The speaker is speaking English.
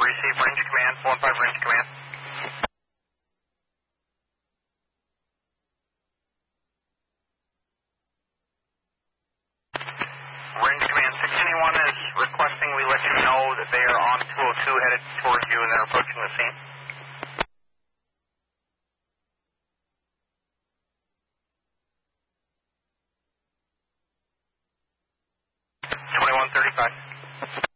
receive range command, 415 range command. Range command 6anyone is requesting we let you know that they are on 202 headed towards you and they're approaching the scene. 2135.